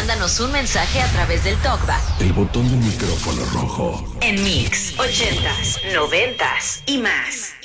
mándanos un mensaje a través del TalkBack. El botón del micrófono rojo. En Mix, 80s, 90s y más.